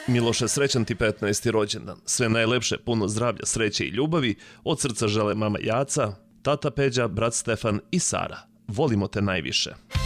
Miloše, srećan ti 15. rođendan. Sve najlepše, puno zdravlja, sreće i ljubavi. Od srca žele mama Jaca, tata Peđa, brat Stefan i Sara. Volimo te najviše.